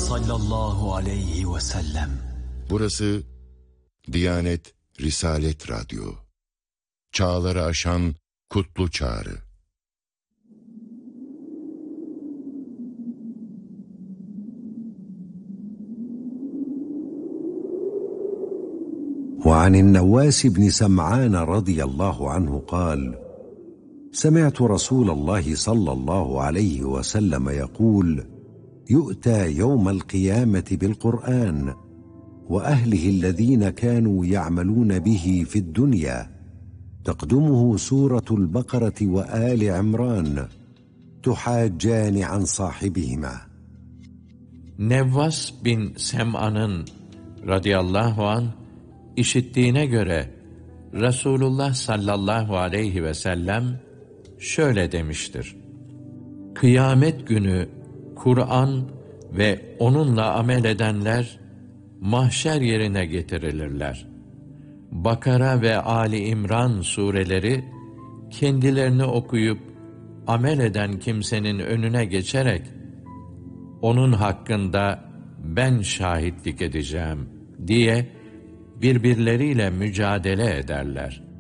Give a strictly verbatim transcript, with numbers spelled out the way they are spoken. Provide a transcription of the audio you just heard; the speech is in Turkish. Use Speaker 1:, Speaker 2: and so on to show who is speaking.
Speaker 1: sallallahu aleyhi ve sellem.
Speaker 2: Burası Diyanet Risalet Radyo. Çağları aşan kutlu çağrı.
Speaker 3: وعن النواس بن سمعان رضي الله عنه قال: سمعت رسول الله صلى الله عليه وسلم يقول: يؤتى يوم القيامة بالقرآن وأهله الذين كانوا يعملون به في الدنيا، تقدمه سورة البقرة وآل عمران تحاجان عن صاحبهما.
Speaker 4: Nevvas bin Sem'an'ın radıyallahu anh işittiğine göre Resulullah sallallahu aleyhi ve sellem şöyle demiştir: Kıyamet günü Kur'an ve onunla amel edenler mahşer yerine getirilirler. Bakara ve Ali İmran sureleri kendilerini okuyup amel eden kimsenin önüne geçerek onun hakkında ben şahitlik edeceğim diye birbirleriyle mücadele ederler.